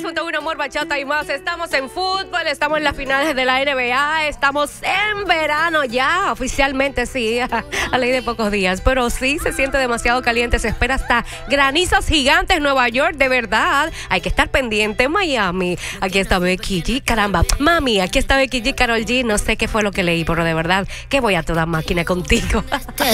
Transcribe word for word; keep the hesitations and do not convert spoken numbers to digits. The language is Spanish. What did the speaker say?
punto uno, Amor, Bachata y más. Estamos en fútbol, estamos en las finales de la N B A, estamos en verano ya, oficialmente sí, a ley de pocos días, pero sí se siente demasiado caliente, se espera hasta granizos gigantes en Nueva York, de verdad. Hay que estar pendiente en Miami. Aquí está Becky G, caramba, mami, aquí está Becky G, Karol G, no sé qué fue lo que leí, pero de verdad que voy a toda máquina contigo.